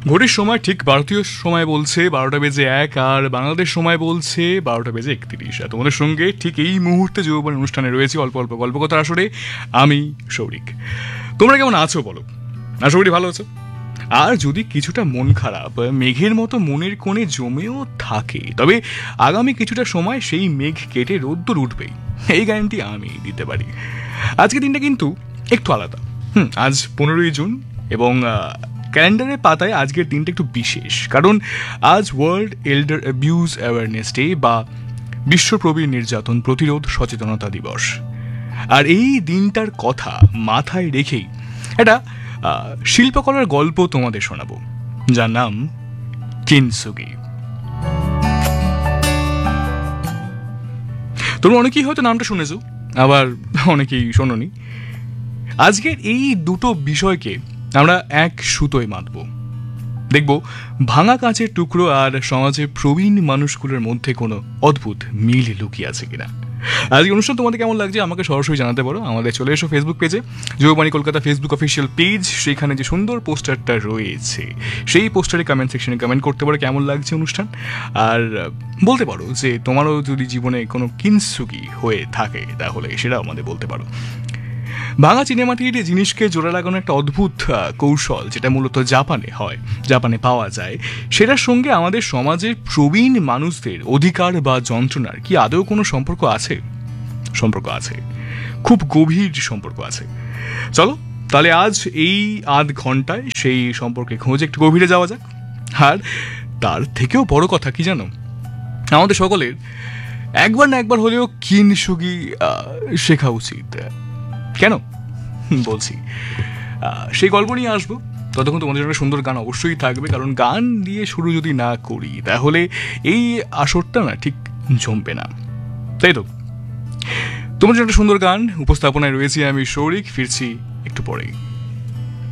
ঘড়ির সময় ঠিক ভারতীয় সময় বলছে 12:01 আর বাংলাদেশ সময় বলছে 12:31। আর তোমাদের সঙ্গে ঠিক এই মুহূর্তে যৌবন অনুষ্ঠানে রয়েছে অল্প অল্প গল্পকথার আসরে আমি সৌরিক। তোমরা কেমন আছো বলো? আশা করি ভালো আছো। আর যদি কিছুটা মন খারাপ মেঘের মতো মনের কোণে জমেও থাকে, তবে আগামী কিছুটা সময় সেই মেঘ কেটে রোদ্দুর উঠবেই, এই গ্যারান্টি আমি দিতে পারি। আজকের দিনটা কিন্তু একটু আলাদা। আজ 15ই জুন এবং ক্যালেন্ডারের পাতায় আজকের দিনটা একটু বিশেষ, কারণ আজ ওয়ার্ল্ড এল্ডার অ্যাবিউজ অ্যাওয়ারনেস ডে বা বিশ্ব প্রবীণ নির্যাতন প্রতিরোধ সচেতনতা দিবস। আর এই দিনটার কথা মাথায় রেখেই একটা শিল্পকলার গল্প তোমাদের শোনাবো, যার নাম কিনসুগি। তোমরা অনেকেই হয়তো নামটা শুনেছো, আবার অনেকেই শোনোনি। আজকের এই দুটো বিষয়কে আমরা এক সুতোয় বাঁধব। দেখব ভাঙা কাঁচের টুকরো আর সমাজে প্রবীণ মানুষগুলোর মধ্যে কোনো অদ্ভুত মিল লুকিয়ে আছে কিনা। আজকে অনুষ্ঠান তোমাদের কেমন লাগছে আমাকে সরাসরি জানাতে পারো। আমাদের চলে এসো ফেসবুক পেজে, যৌবনী কলকাতা ফেসবুক অফিসিয়াল পেজ। সেখানে যে সুন্দর পোস্টারটা রয়েছে সেই পোস্টারে কমেন্ট সেকশনে কমেন্ট করতে পারো কেমন লাগছে অনুষ্ঠান, আর বলতে পারো যে তোমারও যদি জীবনে কোনো কিনসুগি হয়ে থাকে তাহলে সেটাও আমাদের বলতে পারো। ভাঙা চিনেমাটির জিনিসকে জোড়া লাগানো একটা অদ্ভুত কৌশল, যেটা মূলত জাপানে হয়, জাপানে পাওয়া যায়। সেটার সঙ্গে আমাদের সমাজের প্রবীণ মানুষদের অধিকার বা যন্ত্রণার কি আদৌ কোনো সম্পর্ক আছে? সম্পর্ক আছে, খুব গভীর সম্পর্ক আছে। চলো তাহলে আজ এই আধ ঘন্টায় সেই সম্পর্কে খোঁজে একটু গভীরে যাওয়া যাক। আর তার থেকেও বড় কথা কি জানো, আমাদের সকলের একবার না একবার হলেও কিনসুগি শেখা উচিত। কেন বলছি, সেই গল্প নিয়ে আসবো। ততক্ষণ তোমাদের জন্য সুন্দর গান অবশ্যই থাকবে, কারণ গান দিয়ে শুরু যদি না করি তাহলে এই আসরটা না ঠিক জমবে না, তাই তো? তোমাদের জন্য একটা সুন্দর গান উপস্থাপনায় রয়েছি আমি সৌরিক, ফিরছি একটু পরেই।